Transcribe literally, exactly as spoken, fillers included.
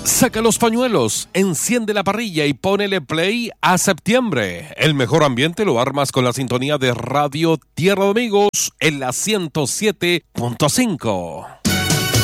Saca los pañuelos, enciende la parrilla y ponele play a septiembre. El mejor ambiente lo armas con la sintonía de Radio Tierra de Amigos en la ciento siete punto cinco.